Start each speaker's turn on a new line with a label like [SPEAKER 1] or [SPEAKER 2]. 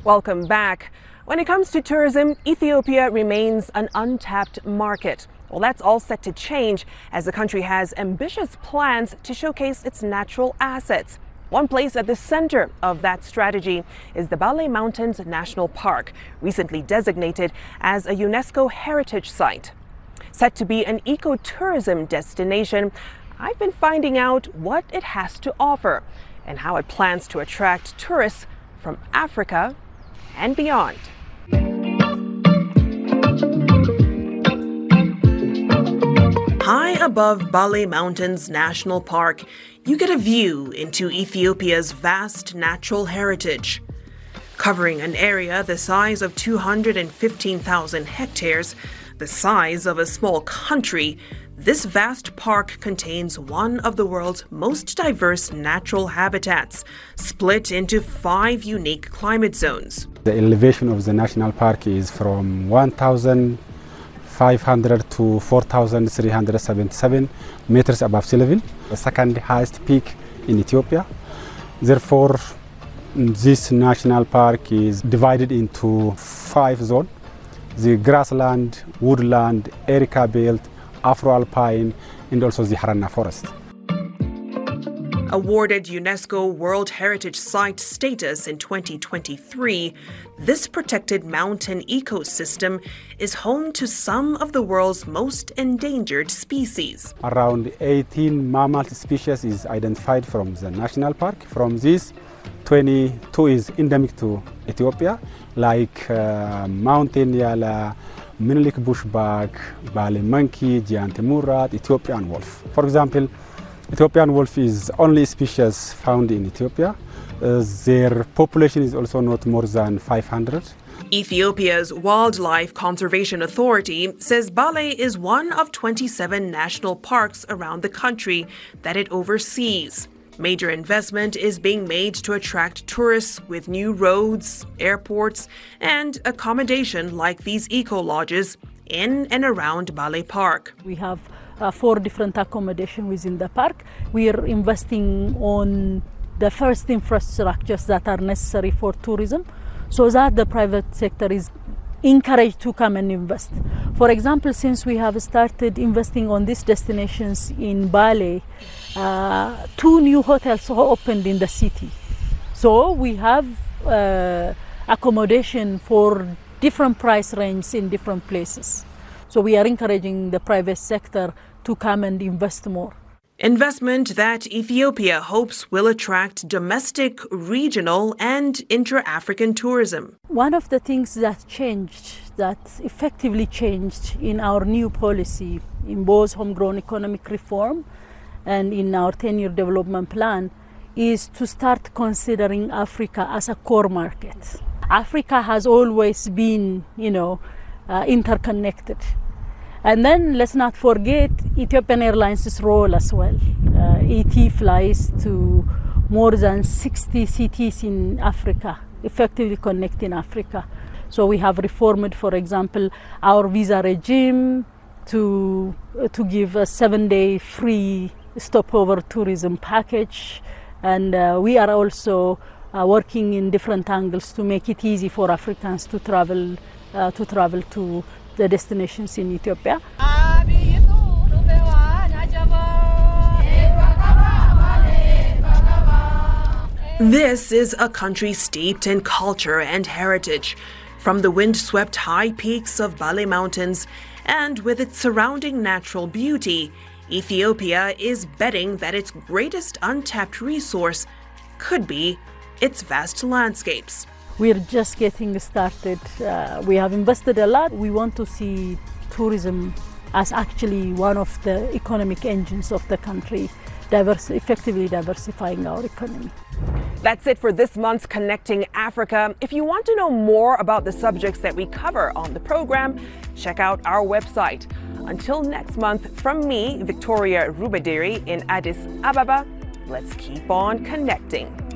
[SPEAKER 1] Welcome back. When it comes to tourism, Ethiopia remains an untapped market. Well, that's all set to change as the country has ambitious plans to showcase its natural assets. One place at the center of that strategy is the Bale Mountains National Park, recently designated as a UNESCO heritage site. Set to be an ecotourism destination, I've been finding out what it has to offer and how it plans to attract tourists from Africa and beyond. High above Bale Mountains National Park, you get a view into Ethiopia's vast natural heritage. Covering an area the size of 215,000 hectares, the size of a small country, this vast park contains one of the world's most diverse natural habitats, split into 5 unique climate zones.
[SPEAKER 2] The elevation of the national park is from 1,500 to 4,377 meters above sea level, the second highest peak in Ethiopia. Therefore, this national park is divided into 5 zones: the grassland, woodland, Erica belt, Afro-alpine, and also the Harana forest.
[SPEAKER 1] Awarded UNESCO World Heritage Site status in 2023, this protected mountain ecosystem is home to some of the world's most endangered species.
[SPEAKER 2] Around 18 mammal species is identified from the national park. From these, 22 is endemic to Ethiopia, like mountain yala, Menelik bushback, Bale monkey, giant murad, Ethiopian wolf. For example, Ethiopian wolf is only species found in Ethiopia. Their population is also not more than 500.
[SPEAKER 1] Ethiopia's Wildlife Conservation Authority says Bale is one of 27 national parks around the country that it oversees. Major investment is being made to attract tourists with new roads, airports, and accommodation like these eco-lodges in and around Bale Park.
[SPEAKER 3] We have 4 different accommodation within the park. We are investing on the first infrastructures that are necessary for tourism so that the private sector is encouraged to come and invest. For example, since we have started investing on these destinations in Bale, 2 new hotels opened in the city. So we have accommodation for different price ranges in different places. So we are encouraging the private sector to come and invest more.
[SPEAKER 1] Investment that Ethiopia hopes will attract domestic, regional, and intra-African tourism.
[SPEAKER 3] One of the things that effectively changed in our new policy, in both homegrown economic reform and in our 10-year development plan, is to start considering Africa as a core market. Africa has always been, interconnected. And then let's not forget Ethiopian Airlines' role as well. ET flies to more than 60 cities in Africa, effectively connecting Africa. So we have reformed, for example, our visa regime to give a 7-day free stopover tourism package. And we are also working in different angles to make it easy for Africans to travel to the destinations in Ethiopia.
[SPEAKER 1] This is a country steeped in culture and heritage. From the wind-swept high peaks of Bale Mountains and with its surrounding natural beauty, Ethiopia is betting that its greatest untapped resource could be its vast landscapes.
[SPEAKER 3] We're just getting started. We have invested a lot. We want to see tourism as actually one of the economic engines of the country, effectively diversifying our economy.
[SPEAKER 1] That's it for this month's Connecting Africa. If you want to know more about the subjects that we cover on the program, check out our website. Until next month, from me, Victoria Rubadiri in Addis Ababa, let's keep on connecting.